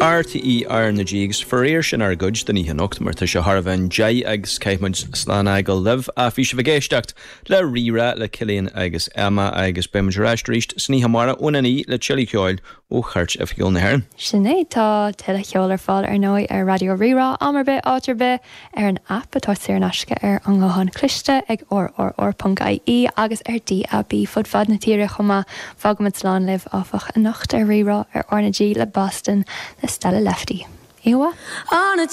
RTE ar na jigs farir sin ar gudj den ihe nocht mar se harvan jai agus caiimmuid slán aigel liv a fi se vigéistecht le rira le Cillian agus Emma agus bemidreist sní hamara unaní le chili ceoil ó churt a fiol na herrin. Sinné tá tuile cheolar fáil ar nói ar radio rira amarbe áitirbe ar an app atá sé an asca ar an gáhan cliste ag or.ie agus ar DAB fud fad na tíre chuma fagmid slán liv áfach a nocht ar rira ar ornaG le Boston le Stella Lefty. Iwa?